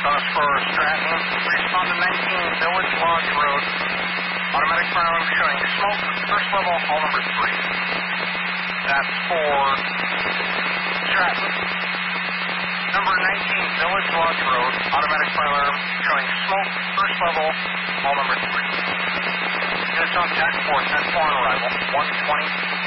That's for Stratton. Respond to 19 Village Lodge Road. Automatic fire alarm showing smoke. First level, hall number 3. That's for Stratton. Number 19 Village Lodge Road. Automatic fire alarm showing smoke. First level, hall number 3. Units on task force, 10-4 on arrival. 120.